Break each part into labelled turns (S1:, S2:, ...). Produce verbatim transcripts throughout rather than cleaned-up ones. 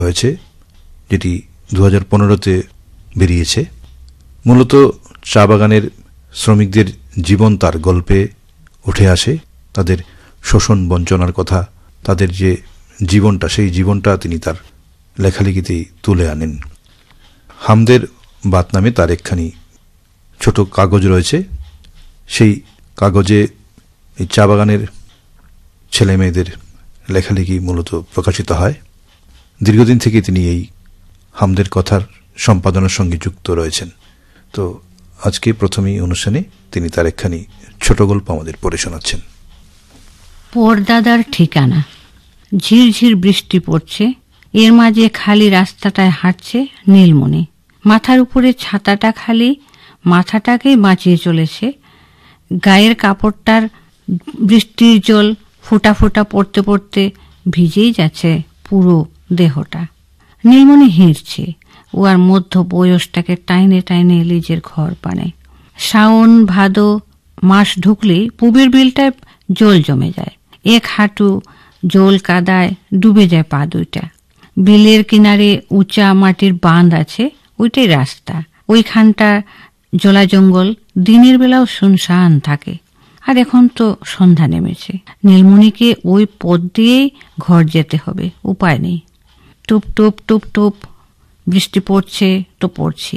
S1: হয়েছে, যেটি দু হাজার পনেরোতে বেরিয়েছে। মূলত চা বাগানের শ্রমিকদের জীবন তার গল্পে উঠে আসে, তাদের শোষণ বঞ্চনার কথা, তাদের যে জীবনটা, সেই জীবনটা তিনি তার লেখালেখিতেই তুলে আনেন। হামদের বাত নামে তার একখানি ছোট কাগজ রয়েছে। সেই কাগজে এই চা বাগানের ছেলে মেয়েদের লেখালেখি মূলত প্রকাশিত হয়। দীর্ঘদিন থেকে তিনি এই হামদের কথার সম্পাদনার সঙ্গে যুক্ত রয়েছেন। তো আজকে প্রথমেই অনুষ্ঠানে তিনি তার একখানি ছোট গল্প আমাদের পড়ে শোনাচ্ছেন।
S2: পরদাদার ঠিকানা। ঝিরঝির বৃষ্টি পড়ছে, এর মাঝে খালি রাস্তাটায় হাঁটছে নীলমণি। মাথার উপরে ছাতাটা খালি, মাথাটাকেই বাঁচিয়ে চলেছে। গায়ের কাপড়টার বৃষ্টির জল ফোঁটা ফোঁটা পড়তে পড়তে ভিজেই যাচ্ছে পুরো দেহটা। নীলমণি হিঁড়ছে, ও আর মধ্য বয়সটাকে টাইনে টাইনে লিজের ঘর পানে। শ্রাবণ ভাদো মাস ঢুকলেই পুবের বিলটায় জল জমে যায়। এক হাঁটু জল কাদায় ডুবে যায় পা দুইটা। বিলের কিনারে উঁচা মাটির বাঁধ আছে, ওইটাই রাস্তা। ওইখানটা জলা জঙ্গল, দিনের বেলাও শুনশান থাকে। আর এখন তো সন্ধ্যা নেমেছে। নীলমণিকে ওই পথ দিয়েই ঘর যেতে হবে, উপায় নেই। টুপ টুপ টুপ টুপ বৃষ্টি পড়ছে তো পড়ছি।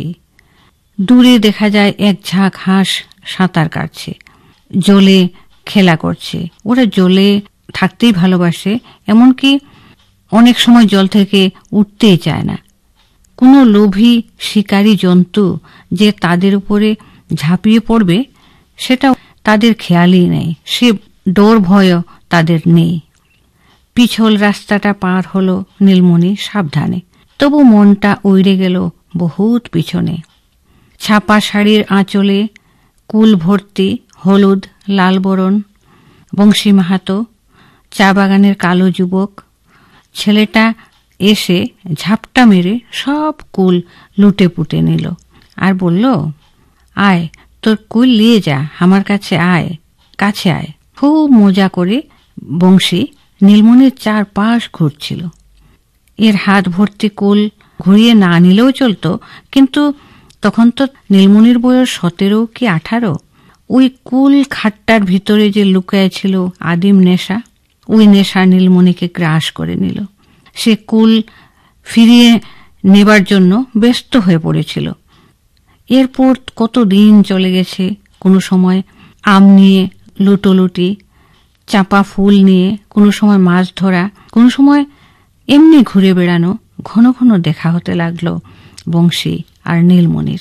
S2: দূরে দেখা যায় এক ঝাঁক হাঁস সাঁতার কাটছে, জলে খেলা করছে। ওরা জলে থাকতেই ভালোবাসে, এমনকি অনেক সময় জল থেকে উঠতেই চায় না। কোনো লোভী শিকারী জন্তু যে তাদের উপরে ঝাঁপিয়ে পড়বে সেটা তাদের খেয়ালই নেই, সে ডর ভয়ও তাদের নেই। পিছল রাস্তাটা পার হলো নীলমণি সাবধানে, তবু মনটা উড়ে গেল বহুত পিছনে। ছাপা শাড়ির আঁচলে কুল ভর্তি হলুদ লাল বরণ বংশী মাহাতো, চা বাগানের কালো যুবক। ছেলেটা এসে ঝাপটা মেরে সব কুল লুটে পুটে নিল আর বলল, আয় তোর কুল নিয়ে যা, আমার কাছে আয়, কাছে আয়। খুব মজা করে বংশী নীলমণির চারপাশ ঘুরছিল। এর হাত ভর্তি কুল ঘুরিয়ে না নিলেও চলতো, কিন্তু তখন তো নীলমণির বয়স সতেরো কি আঠারো। ওই কুল খাট্টার ভিতরে যে লুকায় ছিল আদিম নেশা, ওই নেশা নীলমণিকে গ্রাস করে নিল। সে কুল ফিরিয়ে নেবার জন্য ব্যস্ত হয়ে পড়েছিল। এরপর কত দিন চলে গেছে। কোনো সময় আম নিয়ে লুটোলুটি, চাপা ফুল নিয়ে, কোনো সময় মাছ ধরা, কোনো সময় এমনি ঘুরে বেড়ানো। ঘন ঘন দেখা হতে লাগলো বংশী আর নীলমণির।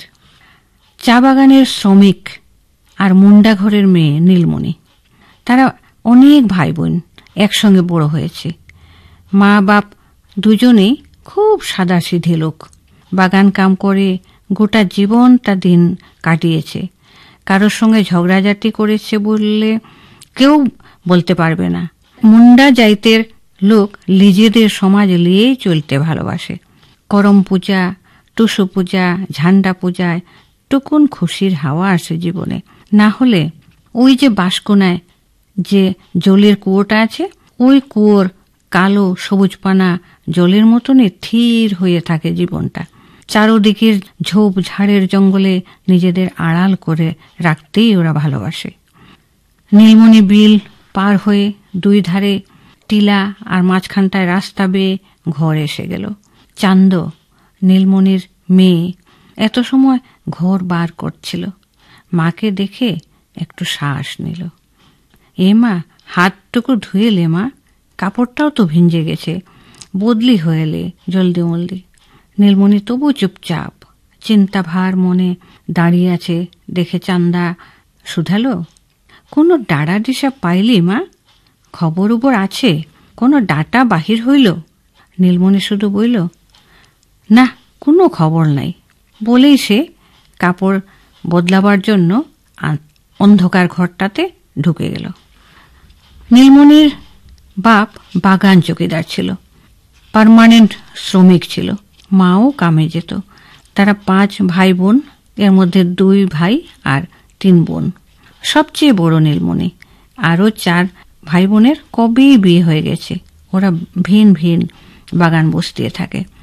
S2: চা বাগানের শ্রমিক আর মুন্ডা ঘরের মেয়ে নীলমণি, তারা অনেক ভাই বোন একসঙ্গে বড় হয়েছে। মা বাপ দুজনেই খুব সাদাসিধে লোক। বাগান কাম করে গোটা জীবনটা দিন কাটিয়েছে। কারোর সঙ্গে ঝগড়াঝাটি করেছে বললে কেউ বলতে পারবে না। মুন্ডা জাইতের লোক নিজেদের সমাজ নিয়েই চলতে ভালোবাসে। করম পূজা, টুসু পূজা, ঝান্ডা পূজায় টুকুন খুশির হাওয়া আসে জীবনে। না হলে ওই যে বাঁশকোনায় যে জলের কুয়োটা আছে, ওই কুয়োর কালো সবুজ পানা জলের মতনই থির হয়ে থাকে জীবনটা। চারোদিকের ঝোপ ঝাড়ের জঙ্গলে নিজেদের আড়াল করে রাখতেই ওরা ভালোবাসে। নীলমণি বিল পার হয়ে দুই ধারে টিলা আর মাঝখানটায় রাস্তা বেয়ে ঘর এসে গেল। চান্দ, নীলমণির মেয়ে, এত সময় ঘর বার করছিল। মাকে দেখে একটু শ্বাস নিল। এ মা, হাতটুকু ধুয়েলে মা, কাপড়টাও তো ভিজে গেছে, বদলি হয়েলে জলদি মলদি। নীলমণি তবু চুপচাপ, চিন্তা ভার মনে দাঁড়িয়ে আছে দেখে চান্দা শুধালো, কোনো ডাড়া দিশা পাইলি মা? খবর উপর আছে, কোনো ডাটা বাহির হইল? নীলমণি শুধু বইল, না, কোনো খবর নাই, বলেই সে কাপড় বদলাবার জন্য অন্ধকার ঘরটাতে ঢুকে গেল। নীলমণির বাপ বাগান চৌকিদার ছিল, পার্মানেন্ট শ্রমিক ছিল। মাও কামে যেত। তারা পাঁচ ভাই বোন, এর মধ্যে দুই ভাই আর তিন বোন। সবচেয়ে বড় নীলমণি। আরও চার ভাই বোনের কবেই বিয়ে হয়ে গেছে। ওরা ভিন ভিন বাগান বসতিয়ে থাকে।